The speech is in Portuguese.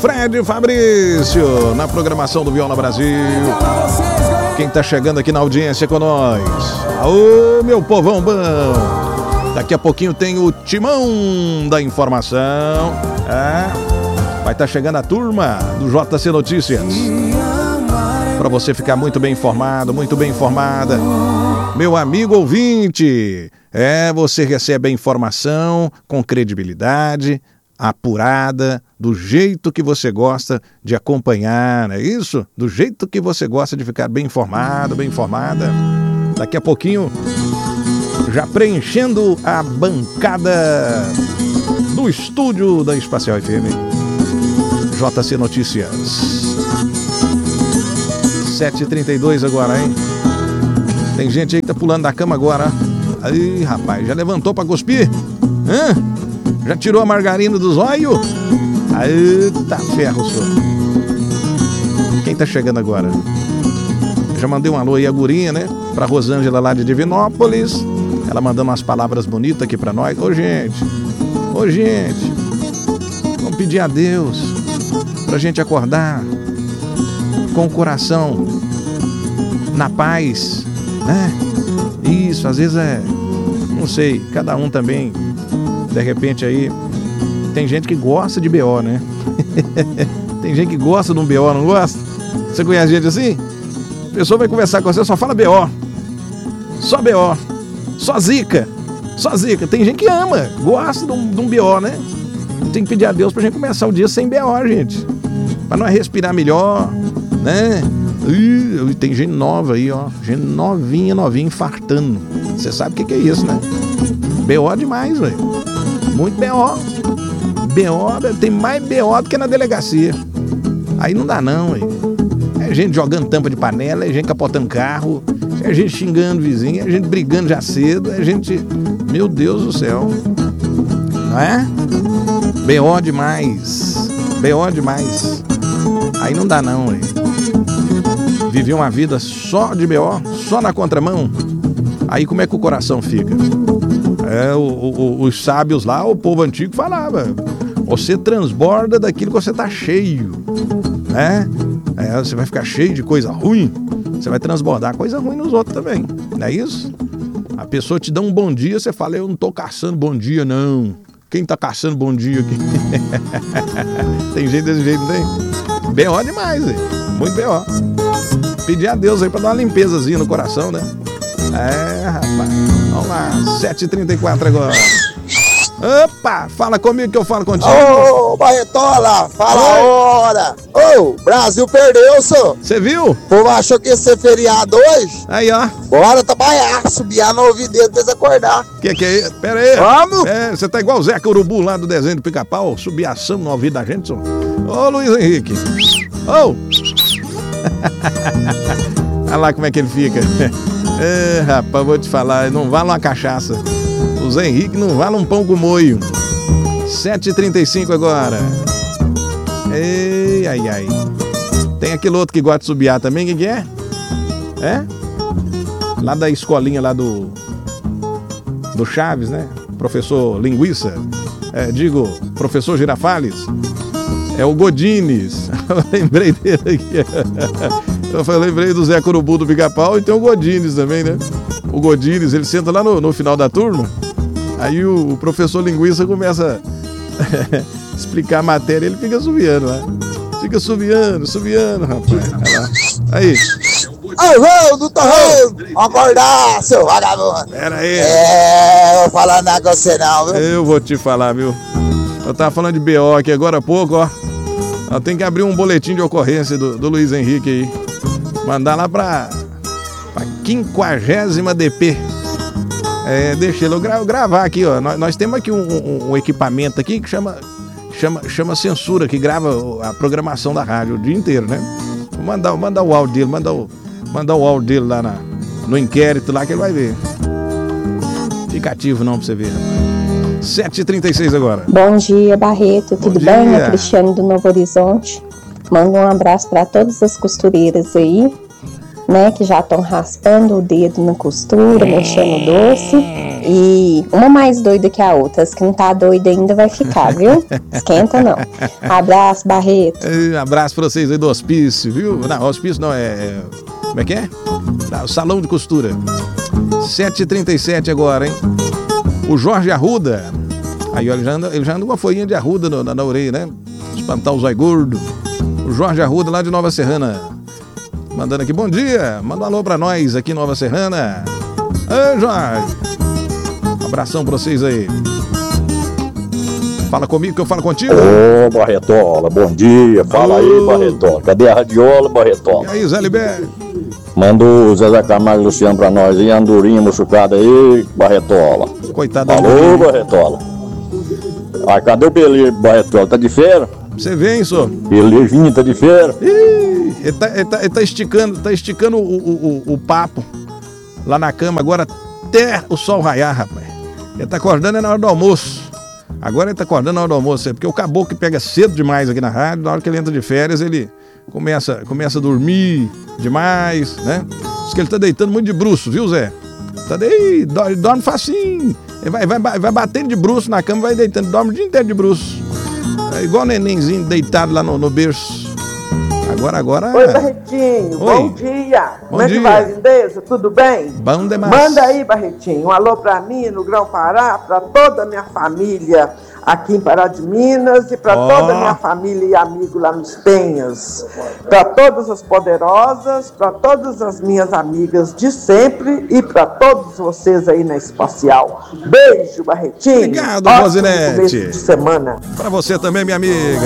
Fred Fabrício, na programação do Viola Brasil. Quem tá chegando aqui na audiência com nós? Ô, meu povão bom! Daqui a pouquinho tem o Timão da Informação. Vai estar chegando a turma do JC Notícias. Para você ficar muito bem informado, muito bem informada. Meu amigo ouvinte, você recebe a informação com credibilidade, apurada, do jeito que você gosta de acompanhar, não é isso? Do jeito que você gosta de ficar bem informado, bem informada. Daqui a pouquinho, já preenchendo a bancada do estúdio da Espacial FM. JC Notícias. 7h32 agora, hein? Tem gente aí que tá pulando da cama agora. Aí, rapaz, já levantou pra cuspir? Já tirou a margarina dos olhos? Aí, tá ferro, senhor. Quem tá chegando agora? Já mandei um alô aí a gurinha, né? Pra Rosângela lá de Divinópolis. Ela mandando umas palavras bonitas aqui pra nós. Ô, gente, vamos pedir a Deus pra gente acordar com o coração na paz, né? Isso, às vezes não sei, cada um também, de repente aí, tem gente que gosta de BO, né? Tem gente que gosta de um BO, não gosta? Você conhece gente assim? A pessoa vai conversar com você, só fala BO. Só BO. Só zica. Tem gente que ama, gosta de um BO, né? Tem que pedir a Deus pra gente começar o dia sem BO, gente. Pra nós respirar melhor, né? Tem gente nova aí, ó. Gente novinha, infartando. Você sabe o que é isso, né? BO demais, velho. Muito BO. BO, tem mais BO do que na delegacia. Aí não dá não, velho. É gente jogando tampa de panela, é gente capotando carro, é gente xingando o vizinho, é gente brigando já cedo, é gente... Meu Deus do céu. Não é? BO demais. Aí não dá não, velho. Viver uma vida só de BO, só na contramão. Aí como é que o coração fica? Os sábios lá, o povo antigo falava: você transborda daquilo que você tá cheio, né? Você vai ficar cheio de coisa ruim, você vai transbordar coisa ruim nos outros também, não é isso? A pessoa te dá um bom dia, você fala: eu não tô caçando bom dia, não. Quem tá caçando bom dia aqui? Tem gente desse jeito, não tem? BO demais, velho. Muito BO. Pedir a Deus aí pra dar uma limpezazinha no coração, né? Rapaz. Vamos lá, 7h34 agora. Opa, fala comigo que eu falo contigo. Ô, Barretola, fala a hora. Ô, Brasil perdeu, senhor. Você viu? O povo achou que ia ser feriado hoje. Aí, ó. Bora trabalhar, subiar no ouvido dele pra eles acordar. Que é isso? Pera aí. Vamos. Você tá igual o Zeca Urubu lá do desenho do Pica-Pau, subiação no ouvido da gente, senhor. Ô, Luiz Henrique. Ô. Olha lá como é que ele fica. Rapaz, vou te falar, não vale uma cachaça. O Zé Henrique não vale um pão com moio. 7h35 agora. Ai. Tem aquele outro que gosta de subiar também, quem que é? Lá da escolinha lá do Chaves, né? Professor Linguiça. Professor Girafales. É o Godines. Eu lembrei dele aqui. Eu lembrei do Zé Urubu do Pica-Pau e tem o Godines também, né? O Godines, ele senta lá no final da turma. Aí o professor Linguiça começa a explicar a matéria, ele fica subiando lá. Fica subiando, rapaz. Olha lá. Aí. Ô, do Torrão! Acordar, seu vagabundo! Pera aí. Vou falar nada com você não, viu? Eu vou te falar, viu? Eu tava falando de BO aqui agora há pouco, ó. Eu tenho que abrir um boletim de ocorrência do Luiz Henrique aí. Mandar lá pra 50ª DP. Deixa ele gravar aqui, ó. Nós temos aqui um equipamento aqui que chama censura, que grava a programação da rádio o dia inteiro, né? Vou mandar o áudio dele, mandar o áudio dele lá no inquérito lá que ele vai ver. Fica ativo não pra você ver. 7h36 agora. Bom dia, Barreto. Tudo bem? É Cristiane do Novo Horizonte. Mando um abraço para todas as costureiras aí. né, que já estão raspando o dedo na costura, mexendo no doce. E uma mais doida que a outra. As que não tá doida ainda vai ficar, viu? Esquenta não. Abraço, Barreto. Abraço pra vocês aí do hospício, viu? Não, hospício não, como é que é? O salão de costura. 7h37 agora, hein? O Jorge Arruda. Aí ele já anda com uma folhinha de arruda na orelha, né? Espantar o zóio gordo. O Jorge Arruda lá de Nova Serrana. Mandando aqui, bom dia. Manda um alô pra nós aqui em Nova Serrana. Ei, Jorge. Abração pra vocês aí. Fala comigo que eu falo contigo. Ô, Barretola, bom dia. Fala aí, Barretola. Cadê a radiola, Barretola? E aí, Zé Libé? Manda o Zezé Camargo e Luciano pra nós aí, andorinha machucada aí, Barretola. Coitado. Alô, Barretola. Ah, cadê o Belir, Barretola? Tá de feira? Você vem, hein, senhor? Belirzinho, tá de feira? Ih, ele tá esticando o papo lá na cama agora até o sol raiar, rapaz. Ele tá acordando na hora do almoço. Agora ele tá acordando na hora do almoço, porque o caboclo pega cedo demais aqui na rádio, na hora que ele entra de férias, ele começa a dormir demais, né? Diz que ele tá deitando muito de bruço, viu, Zé? Dorme facinho. Ele vai batendo de bruço na cama, vai deitando, dorme o dia inteiro de bruço. É igual o nenenzinho deitado lá no berço. Agora... Oi, Barretinho, bom dia. Como é que vai, lindeza? Tudo bem? Bom demais. Manda aí, Barretinho, um alô pra mim no Grão-Pará, pra toda a minha família aqui em Pará de Minas e pra toda a minha família e amigo lá nos Penhas. Pra todas as poderosas, pra todas as minhas amigas de sempre e pra todos vocês aí na Espacial. Beijo, Barretinho. Obrigado, Ótimo Rosinete. começo de semana. Pra você também, minha amiga.